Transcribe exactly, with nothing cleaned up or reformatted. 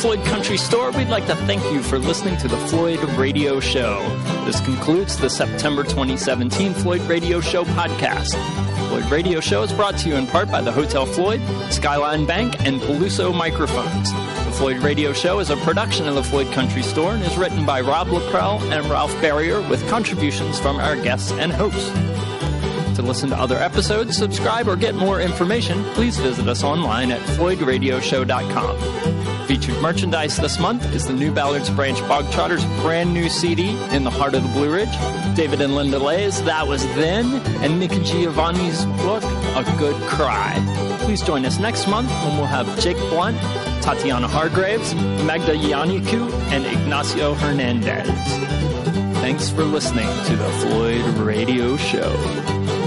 Floyd Country Store, we'd like to thank you for listening to the Floyd Radio Show. This concludes the September twenty seventeen Floyd Radio Show podcast. Floyd Radio Show is brought to you in part by the Hotel Floyd, Skyline Bank, and Peluso Microphones. The Floyd Radio Show is a production of the Floyd Country Store and is written by Rob Laprelle and Ralph Barrier with contributions from our guests and hosts. To listen to other episodes, subscribe, or get more information, please visit us online at floyd radio show dot com. Featured merchandise this month is the New Ballards Branch Bog Trotters' brand new C D, In the Heart of the Blue Ridge, David and Linda Lay's That Was Then, and Nikki Giovanni's book, A Good Cry. Please join us next month when we'll have Jake Blunt, Tatiana Hargraves, Magda Iannicu, and Ignacio Hernandez. Thanks for listening to the Floyd Radio Show.